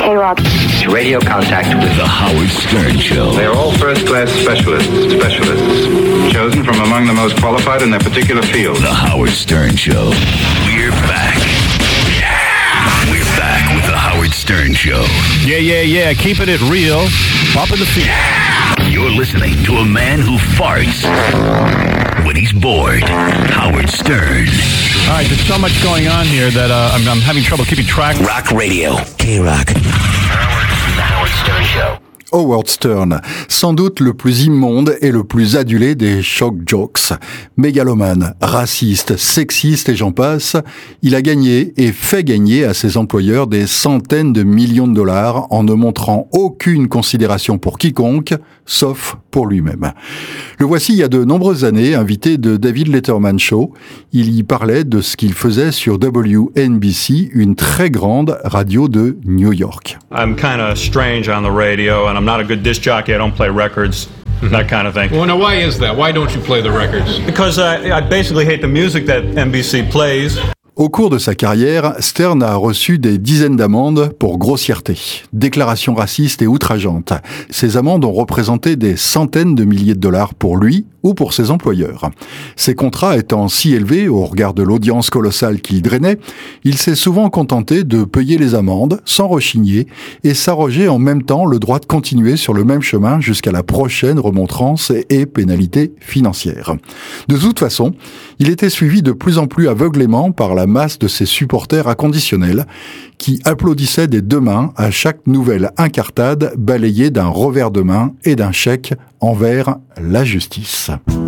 K-Rock. Radio contact with the Howard Stern Show. They are all first-class specialists, chosen from among the most qualified in their particular field. The Howard Stern Show. We're back. Yeah! We're back with the Howard Stern Show. Yeah. Keeping it real. Popping the feet. You're listening to a man who farts when he's bored. Howard Stern. All right, there's so much going on here that I'm having trouble keeping track. Rock Radio. K-Rock. The Howard Stern Show. Howard Stern, sans doute le plus immonde et le plus adulé des shock jocks. Mégalomane, raciste, sexiste et j'en passe, il a gagné et fait gagner à ses employeurs des centaines de millions de dollars en ne montrant aucune considération pour quiconque, sauf pour lui-même. Le voici il y a de nombreuses années, invité de David Letterman Show. Il y parlait de ce qu'il faisait sur WNBC, une très grande radio de New York. I'm kind of strange on the radio, and I'm not a good disc jockey. I don't play records, that kind of thing. Well, now why is that? Why don't you play the records? Because I basically hate the music that NBC plays. Au cours de sa carrière, Stern a reçu des dizaines d'amendes pour grossièreté, déclarations racistes et outrageantes. Ces amendes ont représenté des centaines de milliers de dollars pour lui ou pour ses employeurs. Ses contrats étant si élevés au regard de l'audience colossale qu'il drainait, il s'est souvent contenté de payer les amendes sans rechigner et s'arroger en même temps le droit de continuer sur le même chemin jusqu'à la prochaine remontrance et pénalité financière. De toute façon, il était suivi de plus en plus aveuglément par la masse de ses supporters inconditionnels qui applaudissaient des deux mains à chaque nouvelle incartade balayée d'un revers de main et d'un chèque envers la justice.